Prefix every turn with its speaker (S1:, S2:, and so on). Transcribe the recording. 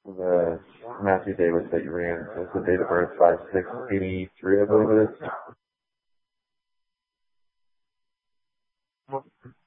S1: the Matthew Davis that you ran. So it's the date of birth 5683, I believe it is.